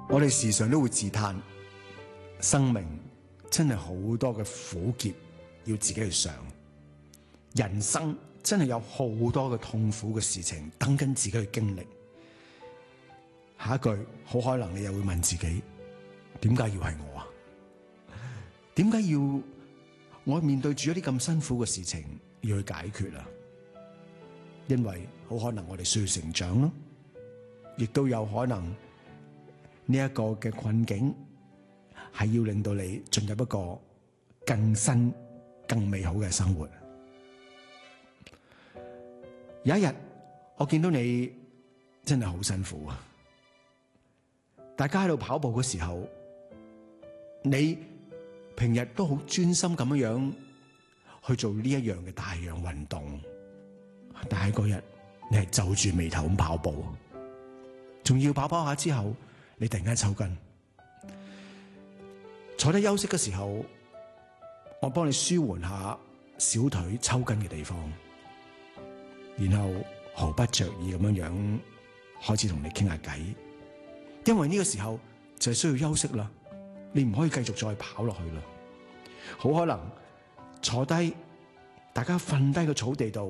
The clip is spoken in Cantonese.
我哋時常都會自嘆，生命真係好多嘅苦澀要自己去上，人生真係有好多嘅痛苦嘅事情等緊自己去經歷。下一句好可能你又會問自己，點解要係我啊？點解要我面對住一啲咁辛苦嘅事情要去解決啊？因為好可能我哋需要成長咯，亦都有可能呢一個嘅困境係要令到你進入一個更新、更美好嘅生活。有一日，我見到你真係好辛苦啊！大家喺度跑步嘅時候，你平日都好專心咁樣去做呢一樣嘅大量運動，但係嗰日你係皺住眉頭咁跑步，仲要跑下之後，你突然間抽筋，坐低休息嘅時候，我幫你舒緩下小腿抽筋嘅地方，然後毫不着意咁樣開始同你傾下偈，因為呢個時候就係需要休息啦，你唔可以繼續再跑落去啦，好可能坐低，大家瞓低個草地度。